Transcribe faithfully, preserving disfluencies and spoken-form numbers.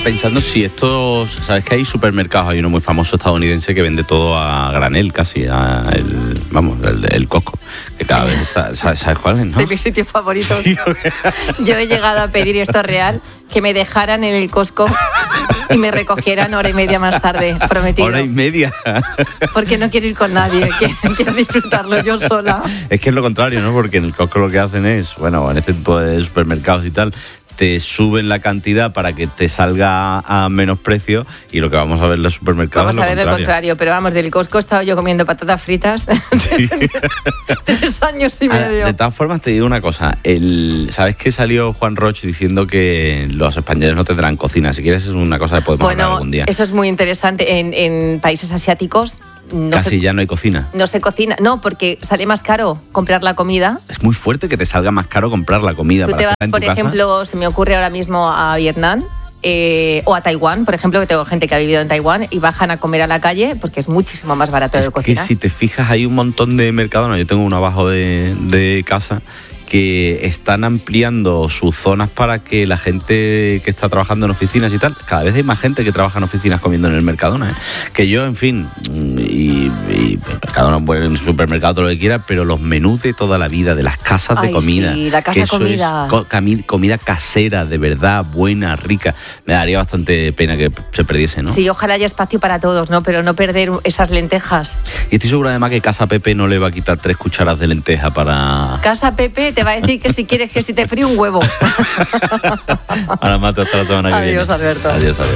pensando si estos, sabes que hay supermercados, hay uno muy famoso estadounidense que vende todo a granel casi, a el, vamos, el, el Costco, que cada vez está, ¿sabes, ¿sabes cuál es, no? De mis sitios favoritos. Sí, yo he llegado a pedir, esto es real, que me dejaran en el Costco y me recogieran hora y media más tarde, prometido. Hora y media. Porque no quiero ir con nadie, quiero, quiero disfrutarlo yo sola. Es que es lo contrario, ¿no? Porque en el Costco lo que hacen es, bueno, en este tipo de supermercados y tal, te suben la cantidad para que te salga a menos precio, y lo que vamos a ver en los supermercados Vamos a es ver lo lo contrario, pero vamos, del Costco he estado yo comiendo patatas fritas Sí. tres años y medio. Ah, de todas formas, te digo una cosa, el, ¿sabes que salió Juan Roch diciendo que los españoles no tendrán cocina? Si quieres es una cosa que podemos Bueno, hablar algún día. eso es muy interesante. En, en países asiáticos no Casi se, ya no hay cocina. no se cocina. No, porque sale más caro comprar la comida. Es muy fuerte que te salga más caro comprar la comida Tú para te vas, hacerla en por tu casa. ejemplo, se me ocurre ahora mismo a Vietnam eh, o a Taiwán, por ejemplo, que tengo gente que ha vivido en Taiwán y bajan a comer a la calle porque es muchísimo más barato Es de que cocinar. si te fijas hay un montón de mercadonas. Yo tengo uno abajo de, de casa que están ampliando sus zonas para que la gente que está trabajando en oficinas y tal, cada vez hay más gente que trabaja en oficinas comiendo en el Mercadona, ¿eh? Que yo, en fin, y, y Mercadona, bueno, en el supermercado, todo lo que quiera, pero los menús de toda la vida, de las casas Ay, de comida, sí, la casa que eso comida. es co- cami- comida casera, de verdad, buena, rica, me daría bastante pena que se perdiese, ¿no? Sí, ojalá haya espacio para todos, ¿no? Pero no perder esas lentejas. Y estoy seguro además que Casa Pepe no le va a quitar tres cucharas de lenteja para... Casa Pepe te va a decir que si quieres que si te fríe un huevo. Ahora mate hasta la semana que viene. Adiós, Alberto. Adiós, Alberto.